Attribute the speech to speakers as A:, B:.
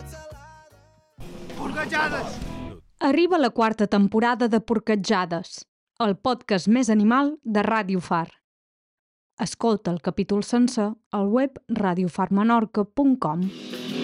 A: Porquejades!
B: Arriba la quarta temporada de Porquejades, el podcast més animal de Ràdio Far. Escolta el capítol sencer al web radiofarmenorca.com.